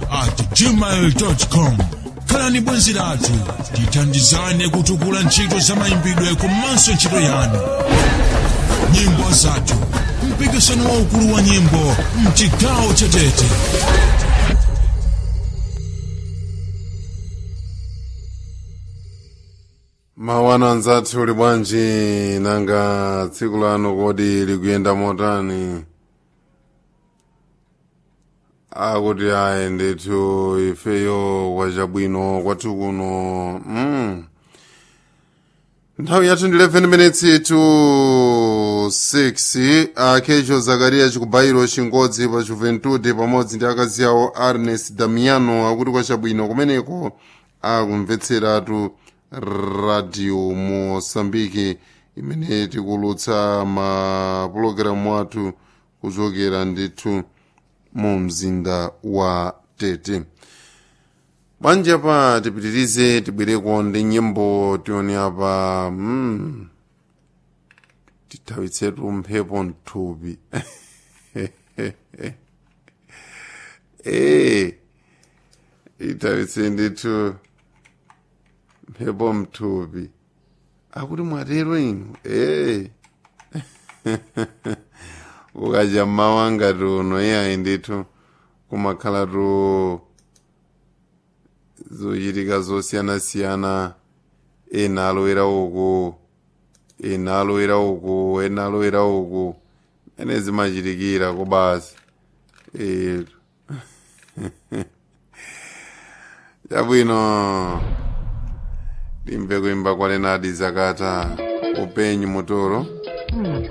radio@gmail.com. Khalani bwenzi lathu tithandizane kutukula ntchito za mayimbidwe komanso ntchito yanu. Nyimbo zathu, mpikisano waukulu wa nyimbo mchigawo cha Tete. Mawana nzathu uli bwanji nanga tsiku lano kodi likuyenda motani? Akuti ayi ndithu ifeyo kwachabwino kwathu kuno. Nthawi yathu ndi 11 minutes to 6. Akecho Zakaria chikubayiro chingodzi pa Juventude pamodzi ndi akazi awo Ernest Damiano akuti kwachabwino kumeneko akumvetseratu Radio Mosambiki imene tikulutsa mapulogalamu athu kuchokera ndithu mu mzinda wa Tete. Bwanji apa tipitirize tibwereko ndi nyimbo tioni apa tithawitsetu mphepo mthupi. Itawitse ndithu mphepo mthupi. Akuti mwatero inu? Ukaja mawanga tuno ayi ndithu kumakhala tu zochitika zosiyana-siyana, ena alowera uku, ena alowera uku, ene zimachitikira kubasi. Chabwino timve kuimba kwa Lenadi Zakata upenyu motoro.